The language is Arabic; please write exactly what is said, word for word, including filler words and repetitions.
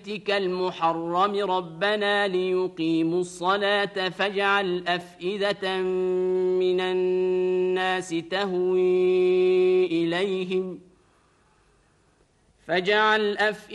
بيتك المحرم ربنا ليقيموا الصلاة فاجعل أفئدة من الناس تهوي إليهم فاجعل أفئدة